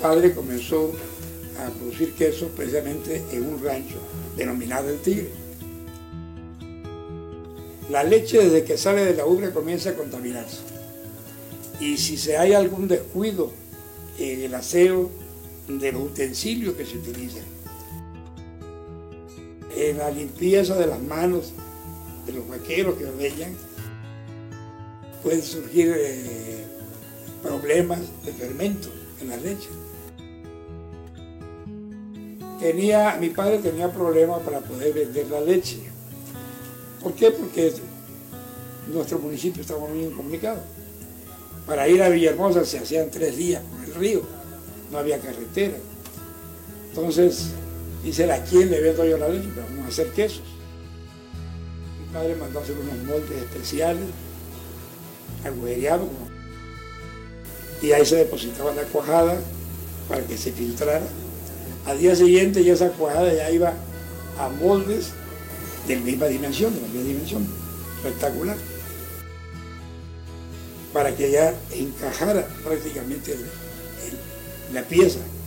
padre comenzó a producir queso precisamente en un rancho denominado El Tigre. La leche desde que sale de la ubre comienza a contaminarse. Y si se hay algún descuido en el aseo de los utensilios que se utilizan, en la limpieza de las manos de los vaqueros que ordeñan, pueden surgir problemas de fermento en la leche. Mi padre tenía problemas para poder vender la leche. ¿Por qué? Porque nuestro municipio estaba muy incomunicado. Para ir a Villahermosa se hacían 3 días por el río, no había carretera. Entonces, dice, ¿a quién le vendo yo la leche? Pero vamos a hacer quesos. Mi padre mandó a hacer unos moldes especiales, agujereados, y ahí se depositaba la cuajada para que se filtrara. Al día siguiente ya esa cuajada ya iba a moldes de la misma dimensión, espectacular, para que ya encajara prácticamente la pieza.